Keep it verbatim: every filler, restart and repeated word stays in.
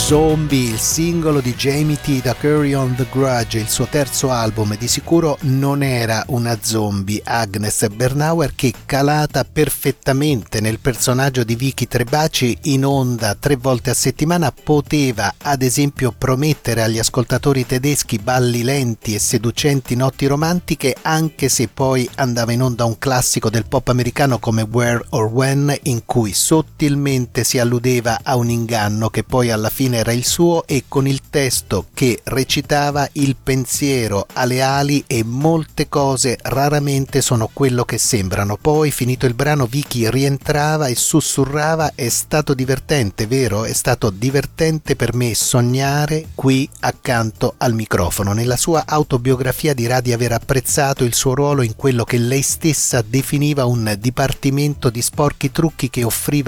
Zombie, il singolo di Jamie T da Curry on the Grudge, il suo terzo album. Di sicuro non era una zombie, Agnes Bernauer, che calata perfettamente nel personaggio di Vicky Trebaci in onda tre volte a settimana poteva ad esempio promettere agli ascoltatori tedeschi balli lenti e seducenti notti romantiche, anche se poi andava in onda un classico del pop americano come Where or When, in cui sottilmente si alludeva a un inganno che poi alla fine era il suo, e con il testo che recitava: il pensiero ha le ali e molte cose raramente sono quello che sembrano. Poi, finito il brano, Vicky rientrava e sussurrava: è stato divertente, vero? È stato divertente per me sognare qui accanto al microfono. Nella sua autobiografia dirà di aver apprezzato il suo ruolo in quello che lei stessa definiva un dipartimento di sporchi trucchi che offriva